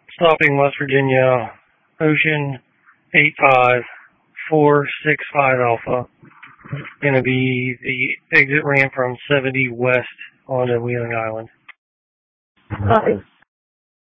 Stopping West Virginia, Ocean 85465 Alpha. Going to be the exit ramp from 70 west onto Wheeling Island. Copy.